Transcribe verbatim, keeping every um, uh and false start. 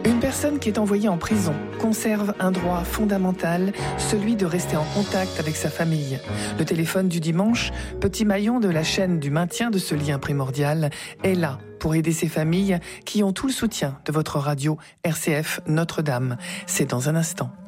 Une personne qui est envoyée en prison conserve un droit fondamental, celui de rester en contact avec sa famille. Le téléphone du dimanche, petit maillon de la chaîne du maintien de ce lien primordial, est là pour aider ces familles qui ont tout le soutien de votre radio R C F Notre-Dame. C'est dans un instant.